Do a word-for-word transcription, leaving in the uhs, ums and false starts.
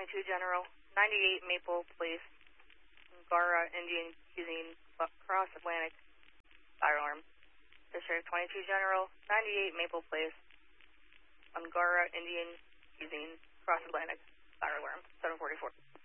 twenty-two General, ninety-eight Maple Place, Angara, Indian, using Cross Atlantic fire alarm. District twenty-two General, ninety-eight Maple Place, Angara, Indian, using Cross Atlantic fire alarm, seven forty-four.